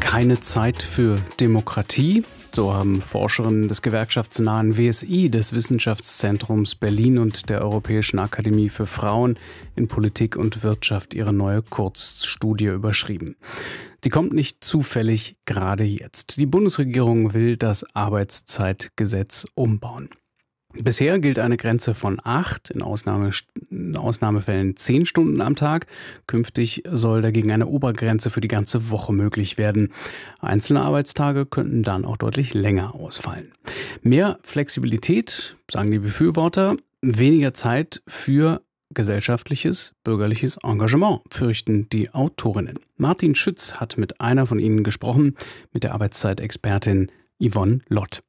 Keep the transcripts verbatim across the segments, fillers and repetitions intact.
Keine Zeit für Demokratie. So haben Forscherinnen des gewerkschaftsnahen W S I, des Wissenschaftszentrums Berlin und der Europäischen Akademie für Frauen in Politik und Wirtschaft ihre neue Kurzstudie überschrieben. Die kommt nicht zufällig gerade jetzt. Die Bundesregierung will das Arbeitszeitgesetz umbauen. Bisher gilt eine Grenze von acht, in, Ausnahme, in Ausnahmefällen zehn Stunden am Tag. Künftig soll dagegen eine Obergrenze für die ganze Woche möglich werden. Einzelne Arbeitstage könnten dann auch deutlich länger ausfallen. Mehr Flexibilität, sagen die Befürworter, weniger Zeit für gesellschaftliches, bürgerliches Engagement, fürchten die Autorinnen. Martin Schütz hat mit einer von ihnen gesprochen, mit der Arbeitszeitexpertin Yvonne Lott.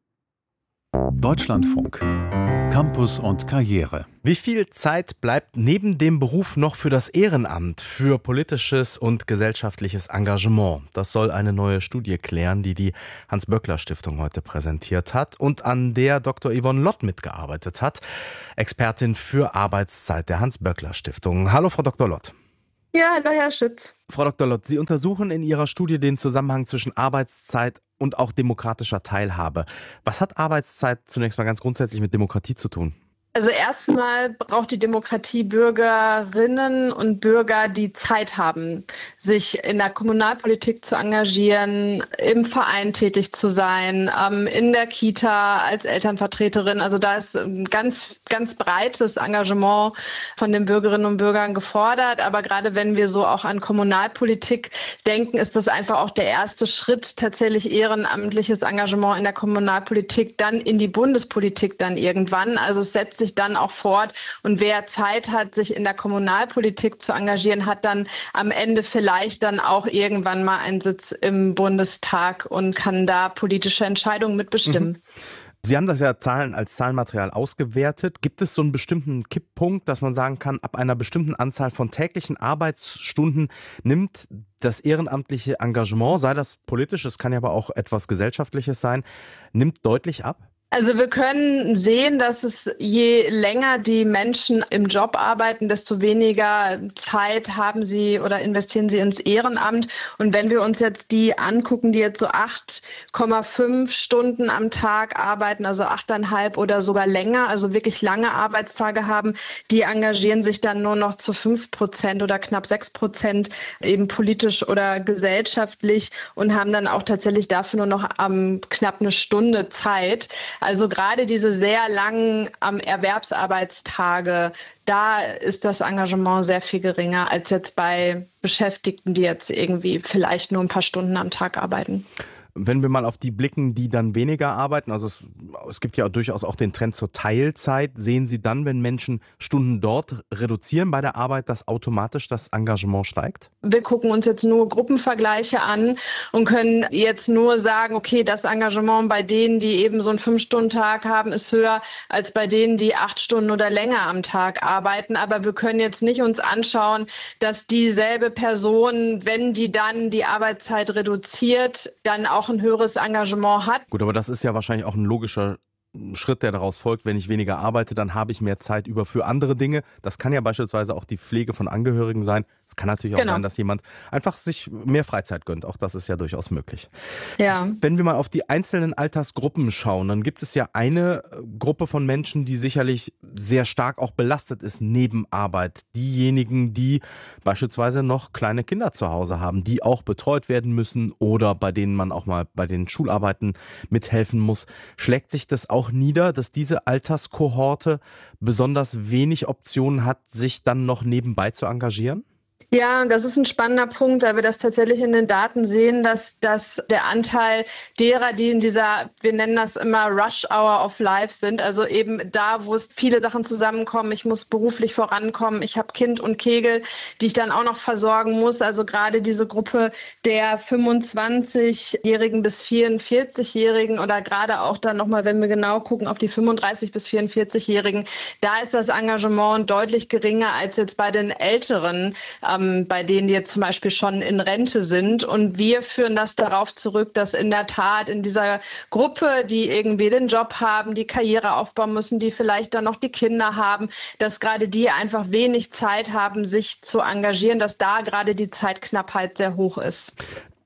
Deutschlandfunk. Campus und Karriere. Wie viel Zeit bleibt neben dem Beruf noch für das Ehrenamt, für politisches und gesellschaftliches Engagement? Das soll eine neue Studie klären, die die Hans-Böckler-Stiftung heute präsentiert hat und an der Doktor Yvonne Lott mitgearbeitet hat, Expertin für Arbeitszeit der Hans-Böckler-Stiftung. Hallo, Frau Doktor Lott. Ja, hallo, Herr Schütz. Frau Doktor Lott, Sie untersuchen in Ihrer Studie den Zusammenhang zwischen Arbeitszeit und auch demokratischer Teilhabe. Was hat Arbeitszeit zunächst mal ganz grundsätzlich mit Demokratie zu tun? Also erstmal braucht die Demokratie Bürgerinnen und Bürger, die Zeit haben, sich in der Kommunalpolitik zu engagieren, im Verein tätig zu sein, in der Kita als Elternvertreterin. Also da ist ein ganz, ganz breites Engagement von den Bürgerinnen und Bürgern gefordert. Aber gerade wenn wir so auch an Kommunalpolitik denken, ist das einfach auch der erste Schritt, tatsächlich ehrenamtliches Engagement in der Kommunalpolitik, dann in die Bundespolitik dann irgendwann. Also es setzt sich dann auch fort. Und wer Zeit hat, sich in der Kommunalpolitik zu engagieren, hat dann am Ende vielleicht dann auch irgendwann mal einen Sitz im Bundestag und kann da politische Entscheidungen mitbestimmen. Mhm. Sie haben das ja Zahlen als Zahlenmaterial ausgewertet. Gibt es so einen bestimmten Kipppunkt, dass man sagen kann, ab einer bestimmten Anzahl von täglichen Arbeitsstunden nimmt das ehrenamtliche Engagement, sei das politisch, es kann ja aber auch etwas Gesellschaftliches sein, nimmt deutlich ab? Also wir können sehen, dass es je länger die Menschen im Job arbeiten, desto weniger Zeit haben sie oder investieren sie ins Ehrenamt. Und wenn wir uns jetzt die angucken, die jetzt so acht Komma fünf Stunden am Tag arbeiten, also achteinhalb oder sogar länger, also wirklich lange Arbeitstage haben, die engagieren sich dann nur noch zu fünf Prozent oder knapp sechs Prozent eben politisch oder gesellschaftlich und haben dann auch tatsächlich dafür nur noch ähm, knapp eine Stunde Zeit. Also gerade diese sehr langen ähm, Erwerbsarbeitstage, da ist das Engagement sehr viel geringer als jetzt bei Beschäftigten, die jetzt irgendwie vielleicht nur ein paar Stunden am Tag arbeiten. Wenn wir mal auf die blicken, die dann weniger arbeiten, also es, es gibt ja durchaus auch den Trend zur Teilzeit, sehen Sie dann, wenn Menschen Stunden dort reduzieren bei der Arbeit, dass automatisch das Engagement steigt? Wir gucken uns jetzt nur Gruppenvergleiche an und können jetzt nur sagen, okay, das Engagement bei denen, die eben so einen Fünf-Stunden-Tag haben, ist höher als bei denen, die acht Stunden oder länger am Tag arbeiten. Aber wir können jetzt nicht uns anschauen, dass dieselbe Person, wenn die dann die Arbeitszeit reduziert, dann auch ein höheres Engagement hat. Gut, aber das ist ja wahrscheinlich auch ein logischer Schritt, der daraus folgt. Wenn ich weniger arbeite, dann habe ich mehr Zeit über für andere Dinge. Das kann ja beispielsweise auch die Pflege von Angehörigen sein. Es kann natürlich auch genau. sein, dass jemand einfach sich mehr Freizeit gönnt. Auch das ist ja durchaus möglich. Ja. Wenn wir mal auf die einzelnen Altersgruppen schauen, dann gibt es ja eine Gruppe von Menschen, die sicherlich sehr stark auch belastet ist neben Arbeit. Diejenigen, die beispielsweise noch kleine Kinder zu Hause haben, die auch betreut werden müssen oder bei denen man auch mal bei den Schularbeiten mithelfen muss. Schlägt sich das auch nieder, dass diese Alterskohorte besonders wenig Optionen hat, sich dann noch nebenbei zu engagieren? Ja, das ist ein spannender Punkt, weil wir das tatsächlich in den Daten sehen, dass, dass der Anteil derer, die in dieser, wir nennen das immer Rush Hour of Life sind, also eben da, wo es viele Sachen zusammenkommen, ich muss beruflich vorankommen, ich habe Kind und Kegel, die ich dann auch noch versorgen muss, also gerade diese Gruppe der fünfundzwanzigjährigen bis vierundvierzig-Jährigen oder gerade auch dann nochmal, wenn wir genau gucken, auf die fünfunddreißig- bis vierundvierzig-Jährigen, da ist das Engagement deutlich geringer als jetzt bei den Älteren, ähm, bei denen die jetzt zum Beispiel schon in Rente sind. Und wir führen das darauf zurück, dass in der Tat in dieser Gruppe, die irgendwie den Job haben, die Karriere aufbauen müssen, die vielleicht dann noch die Kinder haben, dass gerade die einfach wenig Zeit haben, sich zu engagieren, dass da gerade die Zeitknappheit sehr hoch ist.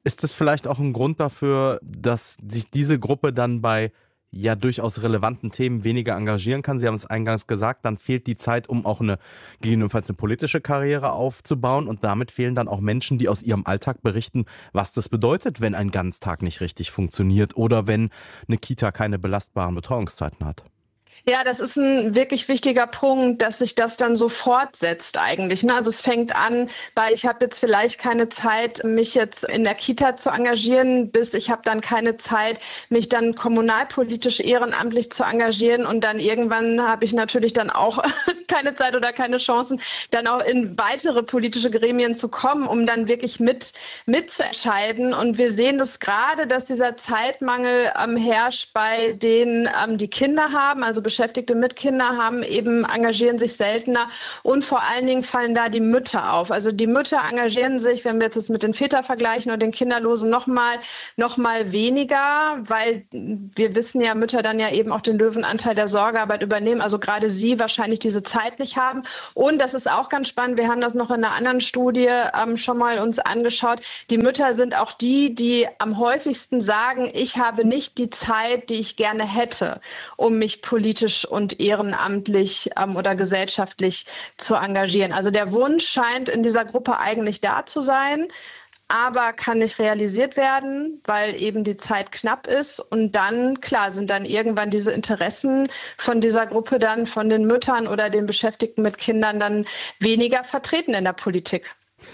Ist das vielleicht auch ein Grund dafür, dass sich diese Gruppe dann bei ja durchaus relevanten Themen weniger engagieren kann? Sie haben es eingangs gesagt, dann fehlt die Zeit, um auch eine gegebenenfalls eine politische Karriere aufzubauen, und damit fehlen dann auch Menschen, die aus ihrem Alltag berichten, was das bedeutet, wenn ein Ganztag nicht richtig funktioniert oder wenn eine Kita keine belastbaren Betreuungszeiten hat. Ja, das ist ein wirklich wichtiger Punkt, dass sich das dann so fortsetzt eigentlich. Ne? Also es fängt an bei, ich habe jetzt vielleicht keine Zeit, mich jetzt in der Kita zu engagieren, bis ich habe dann keine Zeit, mich dann kommunalpolitisch ehrenamtlich zu engagieren, und dann irgendwann habe ich natürlich dann auch keine Zeit oder keine Chancen, dann auch in weitere politische Gremien zu kommen, um dann wirklich mit mitzuentscheiden. Und wir sehen das gerade, dass dieser Zeitmangel ähm, herrscht bei denen, ähm, die Kinder haben, also Beschäftigte mit Kindern haben, eben engagieren sich seltener, und vor allen Dingen fallen da die Mütter auf. Also die Mütter engagieren sich, wenn wir jetzt das mit den Vätern vergleichen oder den Kinderlosen, noch mal, noch mal weniger, weil wir wissen ja, Mütter dann ja eben auch den Löwenanteil der Sorgearbeit übernehmen, also gerade sie wahrscheinlich diese Zeit nicht haben. Und das ist auch ganz spannend, wir haben das noch in einer anderen Studie ähm, schon mal uns angeschaut, die Mütter sind auch die, die am häufigsten sagen, ich habe nicht die Zeit, die ich gerne hätte, um mich politisch und ehrenamtlich ähm, oder gesellschaftlich zu engagieren. Also der Wunsch scheint in dieser Gruppe eigentlich da zu sein, aber kann nicht realisiert werden, weil eben die Zeit knapp ist. Und dann, klar, sind dann irgendwann diese Interessen von dieser Gruppe dann, von den Müttern oder den Beschäftigten mit Kindern, dann weniger vertreten in der Politik.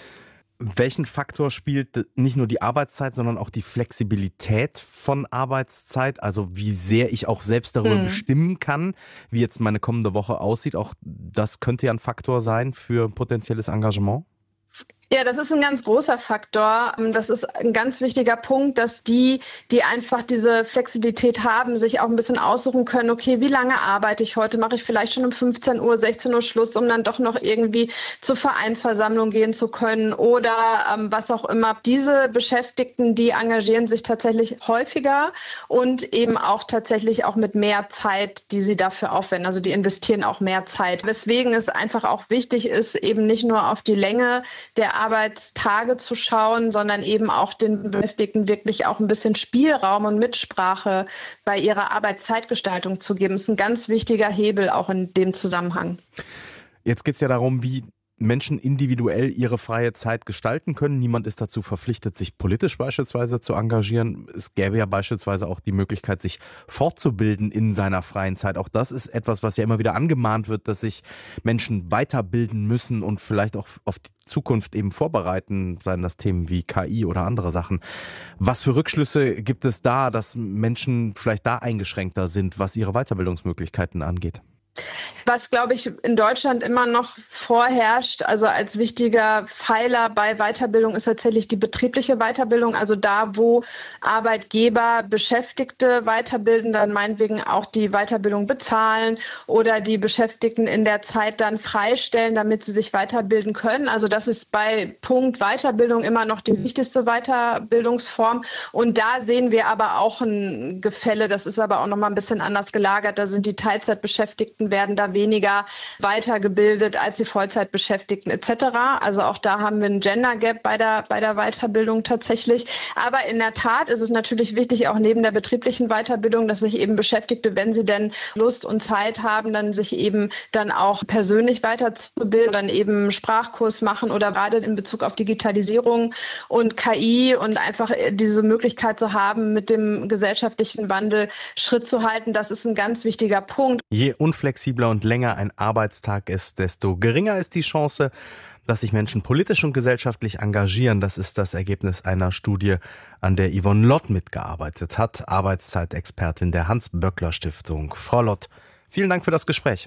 Welchen Faktor spielt nicht nur die Arbeitszeit, sondern auch die Flexibilität von Arbeitszeit? Also wie sehr ich auch selbst darüber hm. bestimmen kann, wie jetzt meine kommende Woche aussieht. Auch das könnte ja ein Faktor sein für potenzielles Engagement. Ja, das ist ein ganz großer Faktor. Das ist ein ganz wichtiger Punkt, dass die, die einfach diese Flexibilität haben, sich auch ein bisschen aussuchen können, okay, wie lange arbeite ich heute? Mache ich vielleicht schon um fünfzehn Uhr, sechzehn Uhr Schluss, um dann doch noch irgendwie zur Vereinsversammlung gehen zu können oder ähm, was auch immer. Diese Beschäftigten, die engagieren sich tatsächlich häufiger und eben auch tatsächlich auch mit mehr Zeit, die sie dafür aufwenden. Also die investieren auch mehr Zeit. Weswegen es einfach auch wichtig ist, eben nicht nur auf die Länge der Arbeitstage zu schauen, sondern eben auch den Beschäftigten wirklich auch ein bisschen Spielraum und Mitsprache bei ihrer Arbeitszeitgestaltung zu geben. Das ist ein ganz wichtiger Hebel auch in dem Zusammenhang. Jetzt geht es ja darum, wie Menschen individuell ihre freie Zeit gestalten können. Niemand ist dazu verpflichtet, sich politisch beispielsweise zu engagieren. Es gäbe ja beispielsweise auch die Möglichkeit, sich fortzubilden in seiner freien Zeit. Auch das ist etwas, was ja immer wieder angemahnt wird, dass sich Menschen weiterbilden müssen und vielleicht auch auf die Zukunft eben vorbereiten, seien das Themen wie K I oder andere Sachen. Was für Rückschlüsse gibt es da, dass Menschen vielleicht da eingeschränkter sind, was ihre Weiterbildungsmöglichkeiten angeht? Was, glaube ich, in Deutschland immer noch vorherrscht, also als wichtiger Pfeiler bei Weiterbildung, ist tatsächlich die betriebliche Weiterbildung. Also da, wo Arbeitgeber Beschäftigte weiterbilden, dann meinetwegen auch die Weiterbildung bezahlen oder die Beschäftigten in der Zeit dann freistellen, damit sie sich weiterbilden können. Also das ist bei Punkt Weiterbildung immer noch die wichtigste Weiterbildungsform. Und da sehen wir aber auch ein Gefälle, das ist aber auch noch mal ein bisschen anders gelagert. Da sind die Teilzeitbeschäftigten werden da weniger weitergebildet als die Vollzeitbeschäftigten et cetera. Also auch da haben wir einen Gender Gap bei der, bei der Weiterbildung tatsächlich. Aber in der Tat ist es natürlich wichtig, auch neben der betrieblichen Weiterbildung, dass sich eben Beschäftigte, wenn sie denn Lust und Zeit haben, dann sich eben dann auch persönlich weiterzubilden, dann eben einen Sprachkurs machen oder gerade in Bezug auf Digitalisierung und K I und einfach diese Möglichkeit zu haben, mit dem gesellschaftlichen Wandel Schritt zu halten. Das ist ein ganz wichtiger Punkt. Je unflexibler und länger ein Arbeitstag ist, desto geringer ist die Chance, dass sich Menschen politisch und gesellschaftlich engagieren. Das ist das Ergebnis einer Studie, an der Yvonne Lott mitgearbeitet hat, Arbeitszeitexpertin der Hans-Böckler-Stiftung. Frau Lott, vielen Dank für das Gespräch.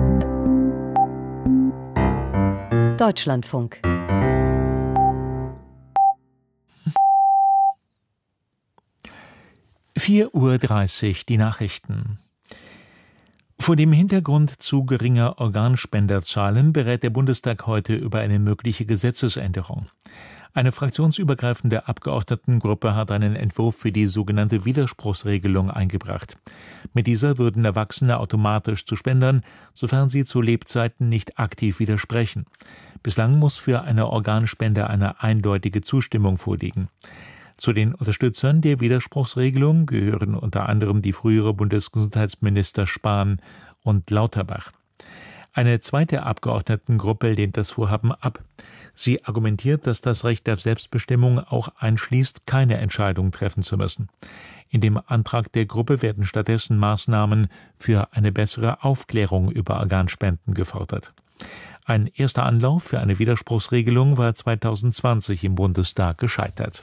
Deutschlandfunk. vier Uhr dreißig, die Nachrichten. Vor dem Hintergrund zu geringer Organspenderzahlen berät der Bundestag heute über eine mögliche Gesetzesänderung. Eine fraktionsübergreifende Abgeordnetengruppe hat einen Entwurf für die sogenannte Widerspruchsregelung eingebracht. Mit dieser würden Erwachsene automatisch zu Spendern, sofern sie zu Lebzeiten nicht aktiv widersprechen. Bislang muss für eine Organspende eine eindeutige Zustimmung vorliegen. Zu den Unterstützern der Widerspruchsregelung gehören unter anderem die frühere Bundesgesundheitsminister Spahn und Lauterbach. Eine zweite Abgeordnetengruppe lehnt das Vorhaben ab. Sie argumentiert, dass das Recht auf Selbstbestimmung auch einschließt, keine Entscheidung treffen zu müssen. In dem Antrag der Gruppe werden stattdessen Maßnahmen für eine bessere Aufklärung über Organspenden gefordert. Ein erster Anlauf für eine Widerspruchsregelung war zweitausendzwanzig im Bundestag gescheitert.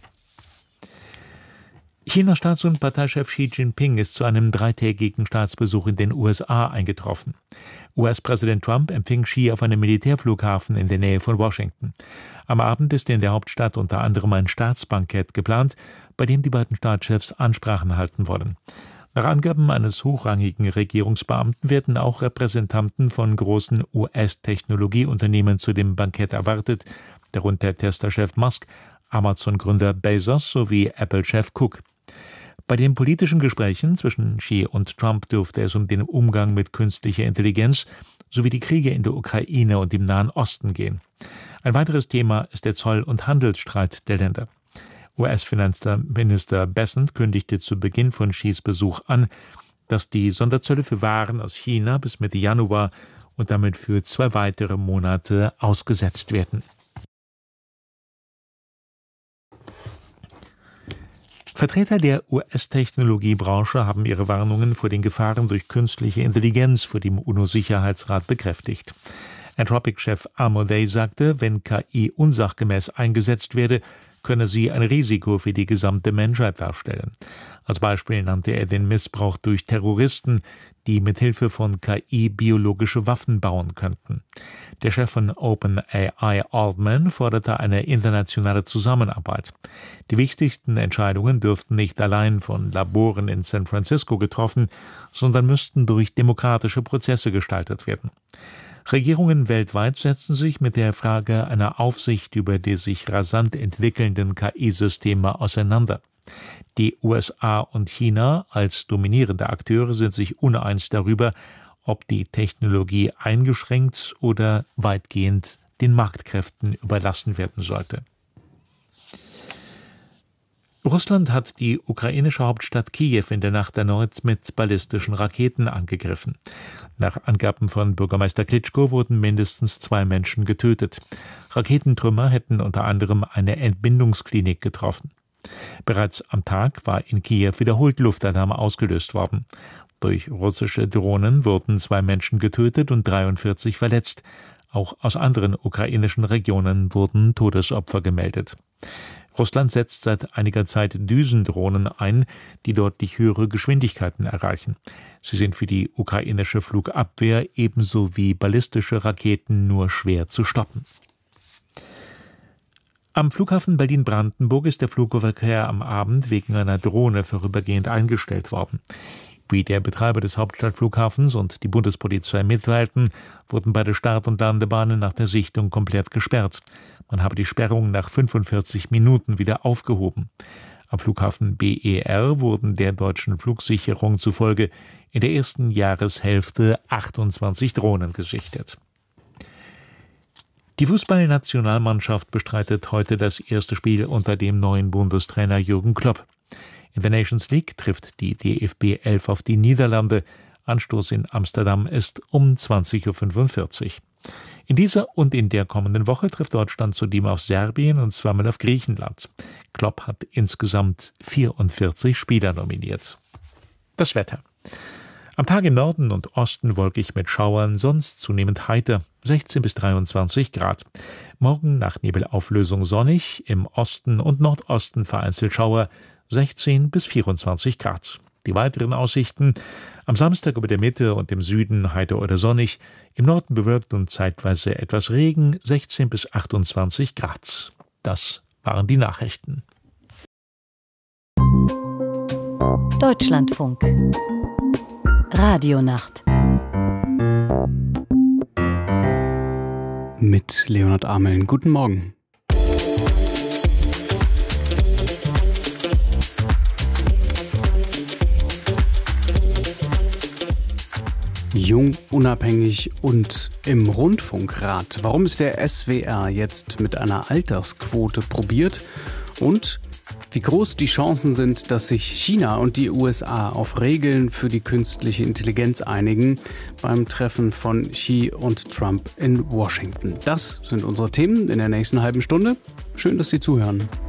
Chinas Staats- und Parteichef Xi Jinping ist zu einem dreitägigen Staatsbesuch in den U S A eingetroffen. U S-Präsident Trump empfing Xi auf einem Militärflughafen in der Nähe von Washington. Am Abend ist in der Hauptstadt unter anderem ein Staatsbankett geplant, bei dem die beiden Staatschefs Ansprachen halten wollen. Nach Angaben eines hochrangigen Regierungsbeamten werden auch Repräsentanten von großen U S-Technologieunternehmen zu dem Bankett erwartet, darunter Tesla-Chef Musk, Amazon-Gründer Bezos sowie Apple-Chef Cook. Bei den politischen Gesprächen zwischen Xi und Trump dürfte es um den Umgang mit künstlicher Intelligenz sowie die Kriege in der Ukraine und im Nahen Osten gehen. Ein weiteres Thema ist der Zoll- und Handelsstreit der Länder. U S-Finanzminister Bessent kündigte zu Beginn von Xis Besuch an, dass die Sonderzölle für Waren aus China bis Mitte Januar und damit für zwei weitere Monate ausgesetzt werden. Vertreter der U S-Technologiebranche haben ihre Warnungen vor den Gefahren durch künstliche Intelligenz vor dem UNO-Sicherheitsrat bekräftigt. Anthropic-Chef Amodei sagte, wenn K I unsachgemäß eingesetzt werde, könne sie ein Risiko für die gesamte Menschheit darstellen. Als Beispiel nannte er den Missbrauch durch Terroristen, die mithilfe von K I biologische Waffen bauen könnten. Der Chef von OpenAI, Altman, forderte eine internationale Zusammenarbeit. Die wichtigsten Entscheidungen dürften nicht allein von Laboren in San Francisco getroffen, sondern müssten durch demokratische Prozesse gestaltet werden. Regierungen weltweit setzen sich mit der Frage einer Aufsicht über die sich rasant entwickelnden K I-Systeme auseinander. Die U S A und China als dominierende Akteure sind sich uneins darüber, ob die Technologie eingeschränkt oder weitgehend den Marktkräften überlassen werden sollte. Russland hat die ukrainische Hauptstadt Kiew in der Nacht erneut mit ballistischen Raketen angegriffen. Nach Angaben von Bürgermeister Klitschko wurden mindestens zwei Menschen getötet. Raketentrümmer hätten unter anderem eine Entbindungsklinik getroffen. Bereits am Tag war in Kiew wiederholt Luftalarm ausgelöst worden. Durch russische Drohnen wurden zwei Menschen getötet und dreiundvierzig verletzt. Auch aus anderen ukrainischen Regionen wurden Todesopfer gemeldet. Russland setzt seit einiger Zeit Düsendrohnen ein, die deutlich höhere Geschwindigkeiten erreichen. Sie sind für die ukrainische Flugabwehr ebenso wie ballistische Raketen nur schwer zu stoppen. Am Flughafen Berlin-Brandenburg ist der Flugverkehr am Abend wegen einer Drohne vorübergehend eingestellt worden. Wie der Betreiber des Hauptstadtflughafens und die Bundespolizei mitteilten, wurden beide Start- und Landebahnen nach der Sichtung komplett gesperrt. Man habe die Sperrung nach fünfundvierzig Minuten wieder aufgehoben. Am Flughafen B E R wurden der deutschen Flugsicherung zufolge in der ersten Jahreshälfte achtundzwanzig Drohnen gesichtet. Die Fußballnationalmannschaft bestreitet heute das erste Spiel unter dem neuen Bundestrainer Jürgen Klopp. In der Nations League trifft die D F B elf auf die Niederlande. Anstoß in Amsterdam ist um zwanzig Uhr fünfundvierzig. In dieser und in der kommenden Woche trifft Deutschland zudem auf Serbien und zweimal auf Griechenland. Klopp hat insgesamt vierundvierzig Spieler nominiert. Das Wetter. Am Tag im Norden und Osten wolkig mit Schauern, sonst zunehmend heiter, sechzehn bis dreiundzwanzig Grad. Morgen nach Nebelauflösung sonnig, im Osten und Nordosten vereinzelt Schauer, sechzehn bis vierundzwanzig Grad. Die weiteren Aussichten: am Samstag über der Mitte und im Süden heiter oder sonnig, im Norden bewölkt und zeitweise etwas Regen, sechzehn bis achtundzwanzig Grad. Das waren die Nachrichten. Deutschlandfunk Radionacht mit Leonhard Ameln. Guten Morgen. Jung, unabhängig und im Rundfunkrat. Warum ist der S W R jetzt mit einer Altersquote probiert? Und Wie groß die Chancen sind, dass sich China und die U S A auf Regeln für die künstliche Intelligenz einigen beim Treffen von Xi und Trump in Washington. Das sind unsere Themen in der nächsten halben Stunde. Schön, dass Sie zuhören.